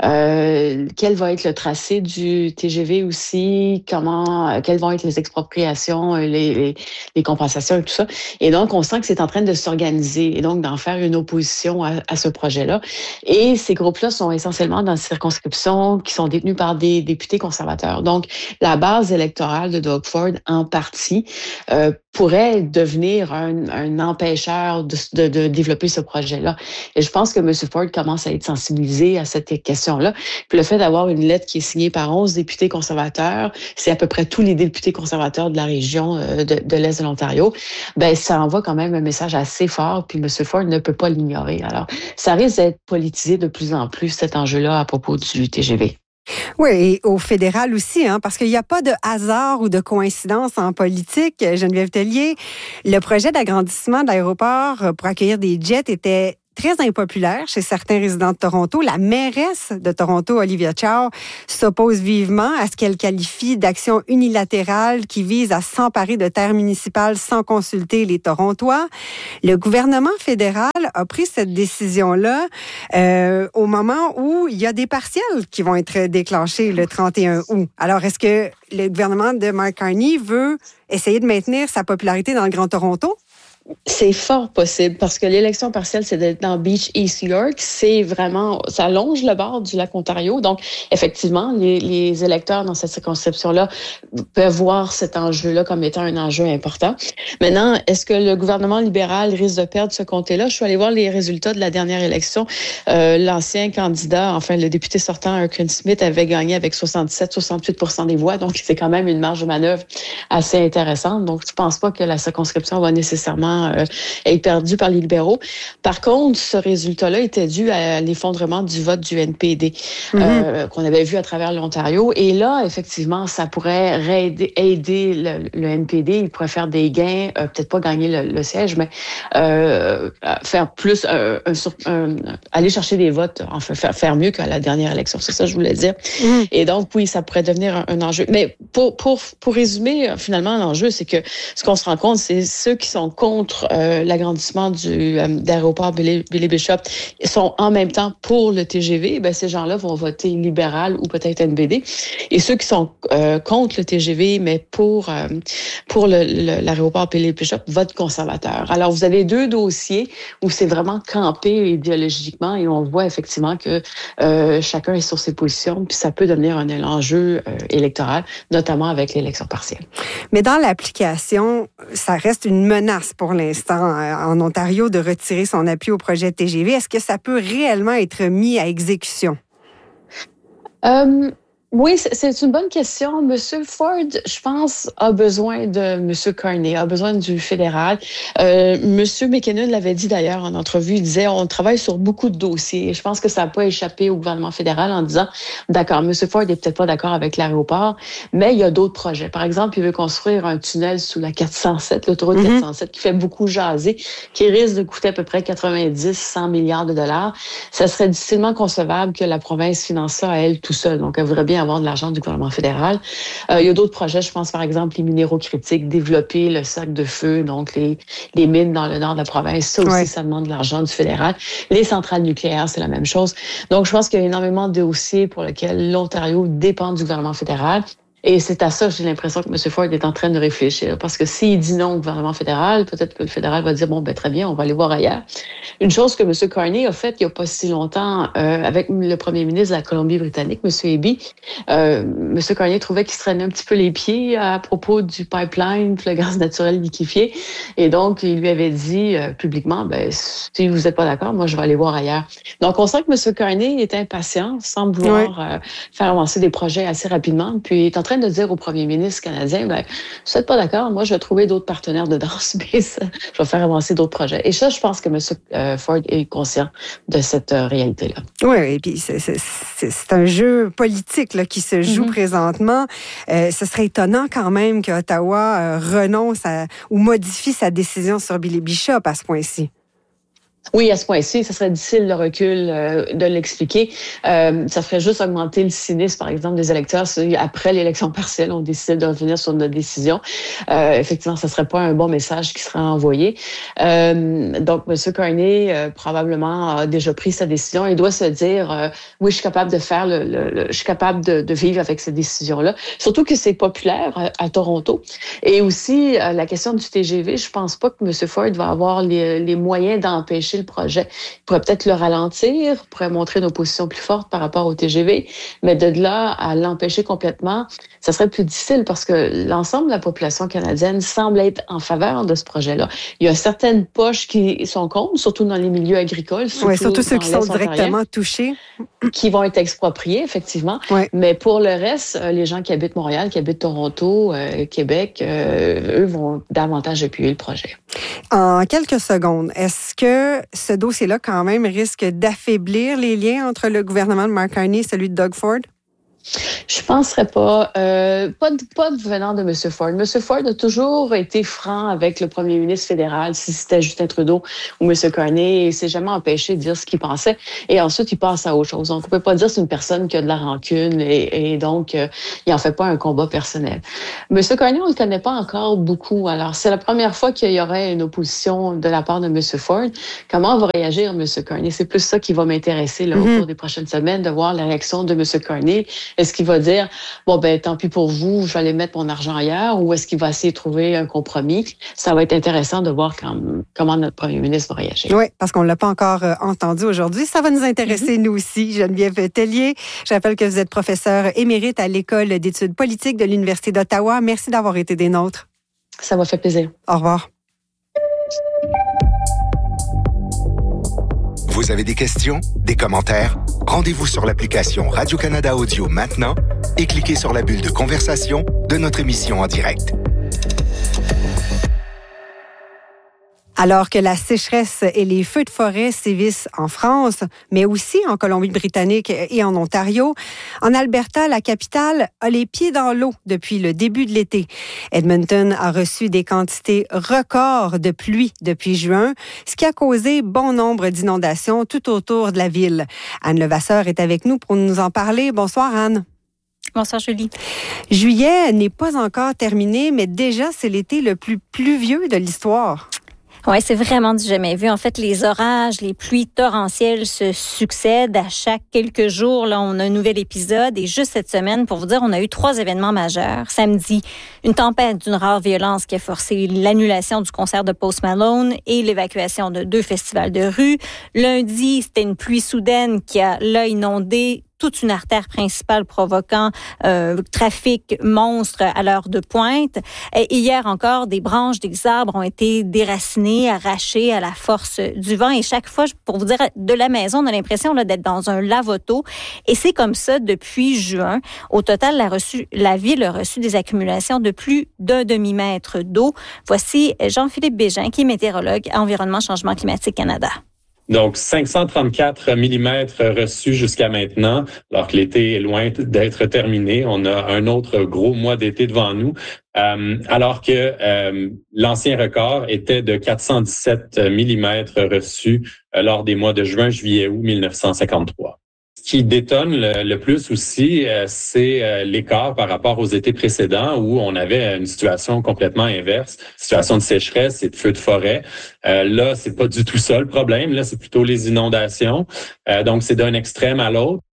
Quel va être le tracé du TGV aussi? Quelles vont être les expropriations, les compensations et tout ça? Et donc, on sent que c'est en train de s'organiser et donc d'en faire une opposition à ce projet-là. Et ces groupes-là sont essentiellement dans des circonscriptions qui sont détenues par des députés conservateurs. Donc, la base électorale de Doug Ford, en partie, pourrait devenir un empêcheur de développer ce projet-là. Et je pense que M. Ford commence à être sensibilisé à cette question-là. Puis le fait d'avoir une lettre qui est signée par 11 députés conservateurs, c'est à peu près tous les députés conservateurs de la région de l'Est de l'Ontario, ben ça envoie quand même un message assez fort, puis M. Ford ne peut pas l'ignorer. Alors, ça risque d'être politisé de plus en plus, cet enjeu-là, à propos du TGV. Oui, et au fédéral aussi, parce qu'il n'y a pas de hasard ou de coïncidence en politique. Geneviève Tellier, le projet d'agrandissement de l'aéroport pour accueillir des jets était très impopulaire chez certains résidents de Toronto. La mairesse de Toronto, Olivia Chow, s'oppose vivement à ce qu'elle qualifie d'action unilatérale qui vise à s'emparer de terres municipales sans consulter les Torontois. Le gouvernement fédéral a pris cette décision-là au moment où il y a des partiels qui vont être déclenchés le 31 août. Alors, est-ce que le gouvernement de Mark Carney veut essayer de maintenir sa popularité dans le Grand Toronto? C'est fort possible parce que l'élection partielle, c'est d'être dans Beach East York. C'est vraiment, ça longe le bord du lac Ontario. Donc, effectivement, les électeurs dans cette circonscription-là peuvent voir cet enjeu-là comme étant un enjeu important. Maintenant, est-ce que le gouvernement libéral risque de perdre ce comté-là? Je suis allée voir les résultats de la dernière élection. L'ancien candidat, enfin, le député sortant, Erkin Smith, avait gagné avec 67-68% des voix. Donc, c'est quand même une marge de manœuvre assez intéressante. Donc, je pense pas que la circonscription va nécessairement être perdu par les libéraux. Par contre, ce résultat-là était dû à l'effondrement du vote du NPD qu'on avait vu à travers l'Ontario. Et là, effectivement, ça pourrait aider le NPD. Il pourrait faire des gains, peut-être pas gagner le siège, mais faire plus, aller chercher des votes, enfin faire mieux qu'à la dernière élection. C'est ça que je voulais dire. Et donc, oui, ça pourrait devenir un enjeu. Mais pour résumer, finalement, l'enjeu, c'est que ce qu'on se rend compte, c'est ceux qui sont contre l'agrandissement d'aéroport Billy Bishop sont en même temps pour le TGV, ben ces gens-là vont voter libéral ou peut-être NPD. Et ceux qui sont contre le TGV, mais pour l'aéroport Billy Bishop, votent conservateur. Alors, vous avez deux dossiers où c'est vraiment campé idéologiquement et on voit effectivement que chacun est sur ses positions, puis ça peut devenir un enjeu électoral, notamment avec l'élection partielle. Mais dans l'application, ça reste une menace pour l'instant en Ontario de retirer son appui au projet TGV. Est-ce que ça peut réellement être mis à exécution? Oui, c'est une bonne question. Monsieur Ford, je pense, a besoin de Monsieur Carney, a besoin du fédéral. Monsieur McKinnon l'avait dit d'ailleurs en entrevue, il disait on travaille sur beaucoup de dossiers. Et je pense que ça n'a pas échappé au gouvernement fédéral en disant d'accord, Monsieur Ford n'est peut-être pas d'accord avec l'aéroport, mais il y a d'autres projets. Par exemple, il veut construire un tunnel sous la 407, l'autoroute 407, qui fait beaucoup jaser, qui risque de coûter à peu près 90-100 milliards de dollars. Ça serait difficilement concevable que la province finance ça à elle tout seule. Donc, elle voudrait bien avoir de l'argent du gouvernement fédéral. Il y a d'autres projets, je pense par exemple les minéraux critiques, développer le sac de feu, donc les mines dans le nord de la province. Ça aussi, ça demande de l'argent du fédéral. Les centrales nucléaires, c'est la même chose. Donc, je pense qu'il y a énormément de dossiers pour lesquels l'Ontario dépend du gouvernement fédéral. Et c'est à ça que j'ai l'impression que M. Ford est en train de réfléchir. Parce que s'il dit non au gouvernement fédéral, peut-être que le fédéral va dire, bon, ben très bien, on va aller voir ailleurs. Une chose que M. Carney a faite il n'y a pas si longtemps avec le premier ministre de la Colombie-Britannique, M. Eby, M. Carney trouvait qu'il se traînait un petit peu les pieds à propos du pipeline, le gaz naturel liquéfié. Et donc, il lui avait dit publiquement, ben si vous n'êtes pas d'accord, moi, je vais aller voir ailleurs. Donc, on sent que M. Carney est impatient, semble vouloir faire avancer des projets assez rapidement, puis il est en train de dire au premier ministre canadien, ben, vous n'êtes pas d'accord, moi, je vais trouver d'autres partenaires de danse, mais ça, je vais faire avancer d'autres projets. Et ça, je pense que M. Ford est conscient de cette réalité-là. Oui, et puis c'est un jeu politique là, qui se joue présentement. Ce serait étonnant quand même qu'Ottawa renonce ou modifie sa décision sur Billy Bishop à ce point-ci. Oui, à ce point-ci, ça serait difficile le recul de l'expliquer. Ça ferait juste augmenter le cynisme, par exemple, des électeurs. Après l'élection partielle, on décide de revenir sur notre décision. Effectivement, ça serait pas un bon message qui serait envoyé. Donc, M. Carney probablement a déjà pris sa décision. Il doit se dire, oui, je suis capable de faire je suis capable de vivre avec cette décision-là. Surtout que c'est populaire à Toronto. Et aussi, la question du TGV, je pense pas que M. Ford va avoir les moyens d'empêcher le projet. Il pourrait peut-être le ralentir, pourrait montrer une opposition plus forte par rapport au TGV, mais de là à l'empêcher complètement, ça serait plus difficile parce que l'ensemble de la population canadienne semble être en faveur de ce projet-là. Il y a certaines poches qui sont contre, surtout dans les milieux agricoles. Surtout ceux qui sont directement touchés. Qui vont être expropriés, effectivement. Mais pour le reste, les gens qui habitent Montréal, qui habitent Toronto, Québec, eux vont davantage appuyer le projet. En quelques secondes, est-ce que ce dossier-là, quand même, risque d'affaiblir les liens entre le gouvernement de Mark Carney et celui de Doug Ford? Je penserais pas. Pas venant de M. Ford. M. Ford a toujours été franc avec le premier ministre fédéral, si c'était Justin Trudeau ou M. Carney, et il s'est jamais empêché de dire ce qu'il pensait. Et ensuite, il passe à autre chose. Donc, on peut pas dire que c'est une personne qui a de la rancune et donc, il en fait pas un combat personnel. M. Carney, on le connaît pas encore beaucoup. Alors, c'est la première fois qu'il y aurait une opposition de la part de M. Ford. Comment va réagir M. Carney? C'est plus ça qui va m'intéresser là, au cours des prochaines semaines, de voir la réaction de M. Carney. Est-ce qu'il va dire, bon, ben tant pis pour vous, je vais aller mettre mon argent ailleurs, ou est-ce qu'il va essayer de trouver un compromis? Ça va être intéressant de voir comment notre premier ministre va réagir. Oui, parce qu'on ne l'a pas encore entendu aujourd'hui. Ça va nous intéresser, nous aussi. Geneviève Tellier, je rappelle que vous êtes professeure émérite à l'École d'études politiques de l'Université d'Ottawa. Merci d'avoir été des nôtres. Ça m'a fait plaisir. Au revoir. Vous avez des questions, des commentaires? Rendez-vous sur l'application Radio-Canada Audio maintenant et cliquez sur la bulle de conversation de notre émission en direct. Alors que la sécheresse et les feux de forêt sévissent en France, mais aussi en Colombie-Britannique et en Ontario, en Alberta, la capitale a les pieds dans l'eau depuis le début de l'été. Edmonton a reçu des quantités records de pluie depuis juin, ce qui a causé bon nombre d'inondations tout autour de la ville. Anne Levasseur est avec nous pour nous en parler. Bonsoir, Anne. Bonsoir, Julie. Juillet n'est pas encore terminé, mais déjà, c'est l'été le plus pluvieux de l'histoire. Oui, c'est vraiment du jamais vu. En fait, les orages, les pluies torrentielles se succèdent à chaque quelques jours. Là, on a un nouvel épisode. Et juste cette semaine, pour vous dire, on a eu 3 événements majeurs. Samedi, une tempête d'une rare violence qui a forcé l'annulation du concert de Post Malone et l'évacuation de 2 festivals de rue. Lundi, c'était une pluie soudaine qui a là inondé toute une artère principale provoquant trafic monstre à l'heure de pointe. Et hier encore, des branches des arbres ont été déracinées, arrachées à la force du vent. Et chaque fois, pour vous dire, de la maison, on a l'impression là, d'être dans un lave-auto. Et c'est comme ça depuis juin. Au total, la ville a reçu des accumulations de plus d'1 demi-mètre d'eau. Voici Jean-Philippe Bégin, qui est météorologue à Environnement Changement Climatique Canada. Donc, 534 mm reçus jusqu'à maintenant, alors que l'été est loin d'être terminé. On a un autre gros mois d'été devant nous, alors que l'ancien record était de 417 mm reçus lors des mois de juin, juillet, août 1953. Ce qui détonne le plus aussi, c'est l'écart par rapport aux étés précédents où on avait une situation complètement inverse, situation de sécheresse et de feux de forêt. Là, c'est pas du tout ça le problème. Là, c'est plutôt les inondations. Donc, c'est d'un extrême à l'autre.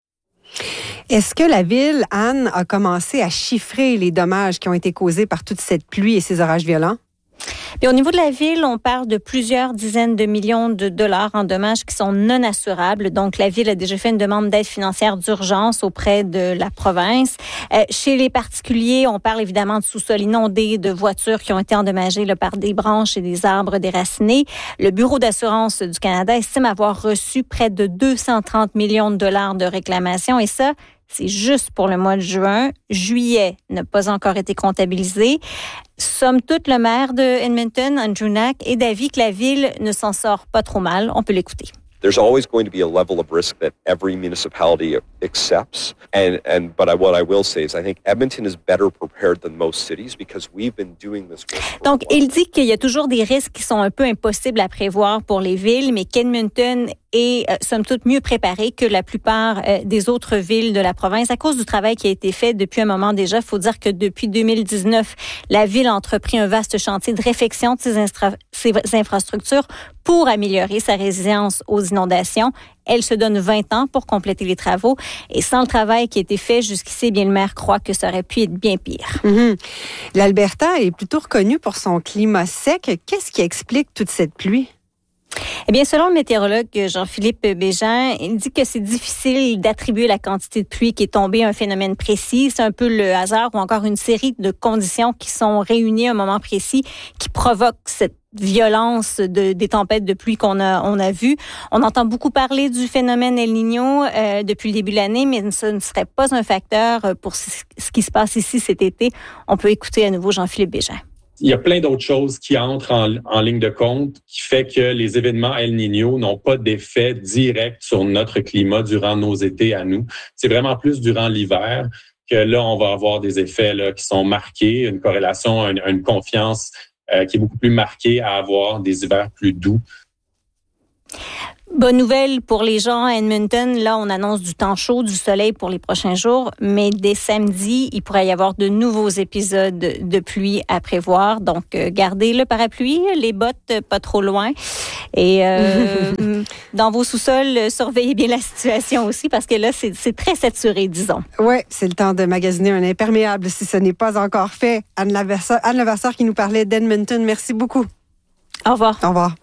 Est-ce que la ville, Anne, a commencé à chiffrer les dommages qui ont été causés par toute cette pluie et ces orages violents? Puis au niveau de la ville, on parle de plusieurs dizaines de millions de dollars en dommages qui sont non assurables. Donc, la ville a déjà fait une demande d'aide financière d'urgence auprès de la province. Chez les particuliers, on parle évidemment de sous-sols inondés, de voitures qui ont été endommagées là, par des branches et des arbres déracinés. Le Bureau d'assurance du Canada estime avoir reçu près de 230 millions de dollars de réclamations et ça, c'est juste pour le mois de juin. Juillet n'a pas encore été comptabilisé. Somme toute, le maire de Edmonton, Andrew Knack, est d'avis que la ville ne s'en sort pas trop mal. On peut l'écouter. There's always going to be a level of risk that every municipality accepts. But what I will say is I think Edmonton is better prepared than most cities because we've been doing this work. Donc, il dit qu'il y a toujours des risques qui sont un peu impossibles à prévoir pour les villes, mais qu'Edmonton est, somme toute, mieux préparé que la plupart des autres villes de la province à cause du travail qui a été fait depuis un moment déjà. Il faut dire que depuis 2019, la ville a entrepris un vaste chantier de réfection de ses infrastructures pour améliorer sa résilience aux inondations. Elle se donne 20 ans pour compléter les travaux. Et sans le travail qui a été fait jusqu'ici, bien le maire croit que ça aurait pu être bien pire. Mm-hmm. L'Alberta est plutôt reconnue pour son climat sec. Qu'est-ce qui explique toute cette pluie? Eh bien, selon le météorologue Jean-Philippe Bégin, il dit que c'est difficile d'attribuer la quantité de pluie qui est tombée à un phénomène précis. C'est un peu le hasard ou encore une série de conditions qui sont réunies à un moment précis qui provoquent cette violence des tempêtes de pluie qu'on a vues. On entend beaucoup parler du phénomène El Niño depuis le début de l'année, mais ce ne serait pas un facteur pour ce qui se passe ici cet été. On peut écouter à nouveau Jean-Philippe Bégin. Il y a plein d'autres choses qui entrent en ligne de compte qui fait que les événements El Niño n'ont pas d'effet direct sur notre climat durant nos étés à nous. C'est vraiment plus durant l'hiver que là, on va avoir des effets là, qui sont marqués, une corrélation, une confiance qui est beaucoup plus marquée à avoir des hivers plus doux. Bonne nouvelle pour les gens à Edmonton. Là, on annonce du temps chaud, du soleil pour les prochains jours. Mais dès samedi, il pourrait y avoir de nouveaux épisodes de pluie à prévoir. Donc, gardez le parapluie, les bottes pas trop loin. Et dans vos sous-sols, surveillez bien la situation aussi parce que là, c'est très saturé, disons. Oui, c'est le temps de magasiner un imperméable si ce n'est pas encore fait. Anne Levasseur qui nous parlait d'Edmonton. Merci beaucoup. Au revoir. Au revoir.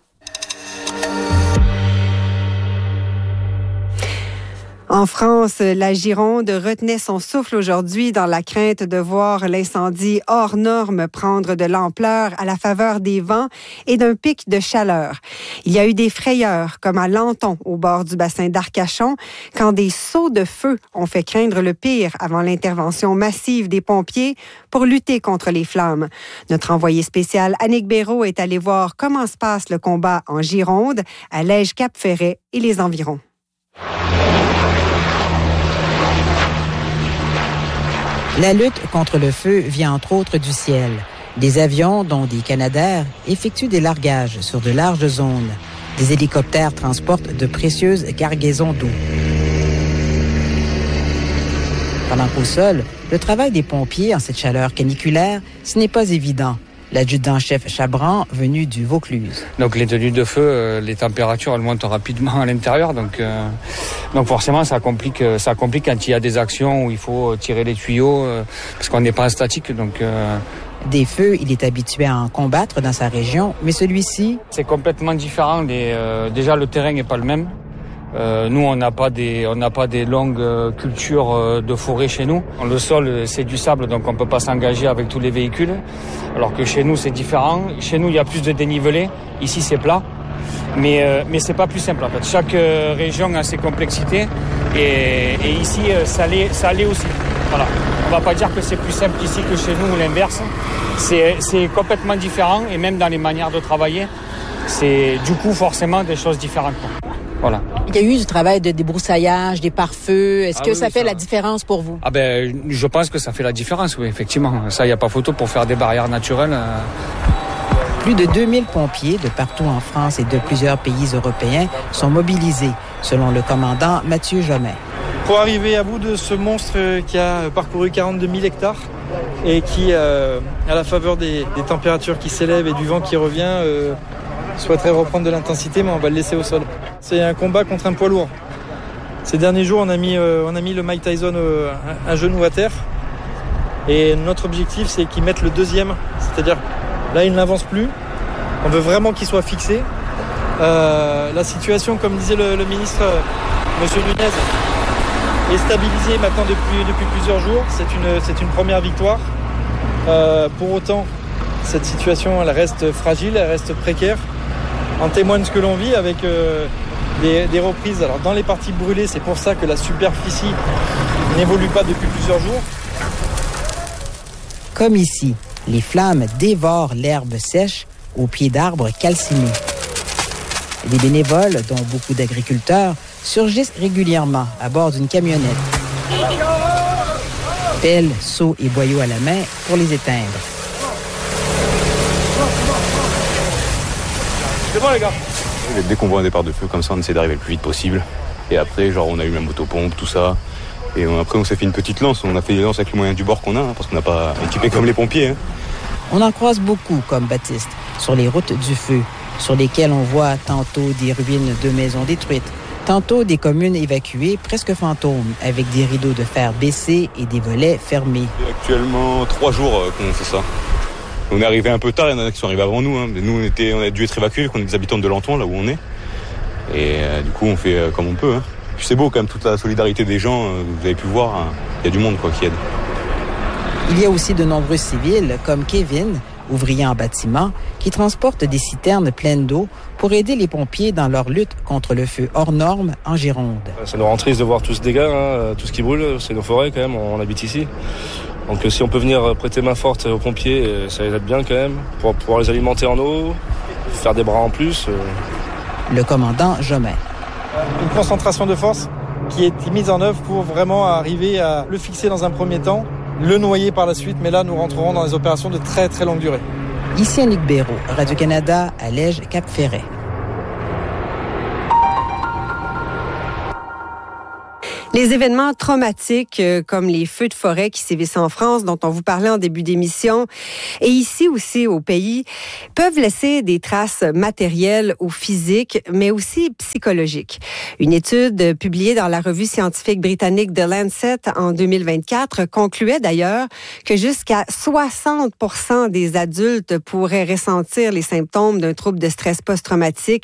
En France, la Gironde retenait son souffle aujourd'hui dans la crainte de voir l'incendie hors norme prendre de l'ampleur à la faveur des vents et d'un pic de chaleur. Il y a eu des frayeurs, comme à Lenton, au bord du bassin d'Arcachon, quand des sauts de feu ont fait craindre le pire avant l'intervention massive des pompiers pour lutter contre les flammes. Notre envoyé spécial Annick Béraud est allé voir comment se passe le combat en Gironde, à Lège-Cap-Ferret et les environs. La lutte contre le feu vient entre autres du ciel. Des avions, dont des Canadair, effectuent des largages sur de larges zones. Des hélicoptères transportent de précieuses cargaisons d'eau. Pendant qu'au sol, le travail des pompiers en cette chaleur caniculaire, ce n'est pas évident. L'adjudant-chef Chabran, venu du Vaucluse. Donc les tenues de feu, les températures, elles montent rapidement à l'intérieur. Donc forcément, ça complique quand il y a des actions où il faut tirer les tuyaux, parce qu'on n'est pas en statique. Des feux, il est habitué à en combattre dans sa région, mais celui-ci... C'est complètement différent. Déjà, le terrain n'est pas le même. Nous, on n'a pas des longues cultures de forêt chez nous. Le sol, c'est du sable, donc on peut pas s'engager avec tous les véhicules. Alors que chez nous, c'est différent. Chez nous, il y a plus de dénivelé. Ici, c'est plat. Mais c'est pas plus simple, en fait. Chaque région a ses complexités. Et ici, ça l'est aussi. Voilà. On va pas dire que c'est plus simple ici que chez nous ou l'inverse. C'est complètement différent. Et même dans les manières de travailler, c'est du coup forcément des choses différentes. Voilà. Il y a eu du travail de débroussaillage, des pare-feux. Est-ce que ça fait la différence pour vous? Je pense que ça fait la différence, oui, effectivement. Ça, il n'y a pas photo pour faire des barrières naturelles. Plus de 2000 pompiers de partout en France et de plusieurs pays européens sont mobilisés, selon le commandant Mathieu Jomain. Pour arriver à bout de ce monstre qui a parcouru 42 000 hectares et qui, à la faveur des températures qui s'élèvent et du vent qui revient, souhaiterait reprendre de l'intensité, mais on va le laisser au sol. C'est un combat contre un poids lourd. Ces derniers jours, on a mis le Mike Tyson un genou à terre. Et notre objectif, c'est qu'il mette le deuxième. C'est-à-dire, là, il n'avance plus. On veut vraiment qu'il soit fixé. La situation, comme disait le ministre, M. Nunez, est stabilisée maintenant depuis plusieurs jours. C'est une première victoire. Pour autant, cette situation, elle reste fragile, elle reste précaire. En témoigne ce que l'on vit avec des reprises. Alors, dans les parties brûlées, c'est pour ça que la superficie n'évolue pas depuis plusieurs jours. Comme ici, les flammes dévorent l'herbe sèche au pied d'arbres calcinés. Des bénévoles, dont beaucoup d'agriculteurs, surgissent régulièrement à bord d'une camionnette. Pelles, seaux et boyaux à la main pour les éteindre. C'est bon, les gars. Dès qu'on voit un départ de feu comme ça, on essaie d'arriver le plus vite possible. Et après, on a eu la motopompe, tout ça. Et après, on s'est fait une petite lance. On a fait des lances avec les moyens du bord qu'on a, parce qu'on n'a pas équipé comme les pompiers. On en croise beaucoup, comme Baptiste, sur les routes du feu, sur lesquelles on voit tantôt des ruines de maisons détruites, tantôt des communes évacuées, presque fantômes, avec des rideaux de fer baissés et des volets fermés. Actuellement, 3 jours qu'on fait ça. On est arrivé un peu tard, il y en a qui sont arrivés avant nous. Nous, on a dû être évacués, qu'on est des habitants de Lenton, là où on est. Et du coup, on fait comme on peut. Puis c'est beau quand même, toute la solidarité des gens. Vous avez pu voir, il y a du monde qui aide. Il y a aussi de nombreux civils, comme Kevin, ouvrier en bâtiment, qui transporte des citernes pleines d'eau pour aider les pompiers dans leur lutte contre le feu hors norme en Gironde. Ça nous rend triste de voir tout ce dégât, tout ce qui brûle. C'est nos forêts quand même, on habite ici. Donc si on peut venir prêter main forte aux pompiers, ça les aide bien quand même, pour pouvoir les alimenter en eau, faire des bras en plus. Le commandant Jomain. Une concentration de force qui est mise en œuvre pour vraiment arriver à le fixer dans un premier temps, le noyer par la suite, mais là nous rentrerons dans des opérations de très très longue durée. Ici Annick Béraud, Radio-Canada, Allège, Cap-Ferret. Les événements traumatiques comme les feux de forêt qui sévissent en France, dont on vous parlait en début d'émission, et ici aussi au pays, peuvent laisser des traces matérielles ou physiques, mais aussi psychologiques. Une étude publiée dans la revue scientifique britannique The Lancet en 2024 concluait d'ailleurs que jusqu'à 60% des adultes pourraient ressentir les symptômes d'un trouble de stress post-traumatique